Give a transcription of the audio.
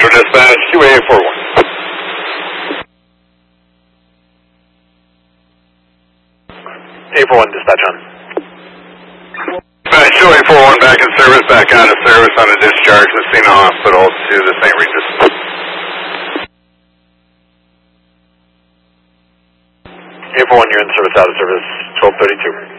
Central Dispatch, QA41. A41 dispatch on. Dispatch, QA41 back in service, back out of service on a discharge from Messina Hospital to the St. Regis. A41, you're in service, out of service, 1232.